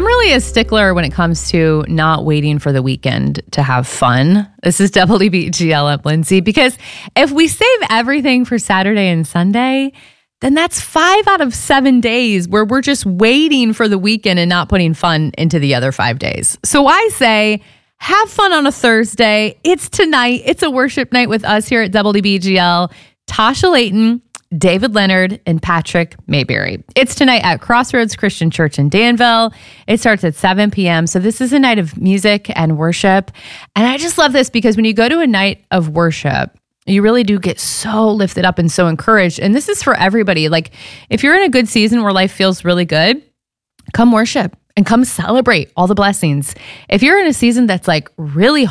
I'm really a stickler when it comes to not waiting for the weekend to have fun. This is WBGL at Lindsay, because if we save everything for Saturday and Sunday, then that's 5 out of 7 days where we're just waiting for the weekend and not putting fun into the other 5 days. So I say, have fun on a Thursday. It's tonight. It's a worship night with us here at WBGL. Tasha Layton, David Leonard, and Patrick Mayberry. It's tonight at Crossroads Christian Church in Danville. It starts at 7 p.m. So this is a night of music and worship. And I just love this because when you go to a night of worship, you really do get so lifted up and so encouraged. And this is for everybody. Like, if you're in a good season where life feels really good, come worship and come celebrate all the blessings. If you're in a season that's like really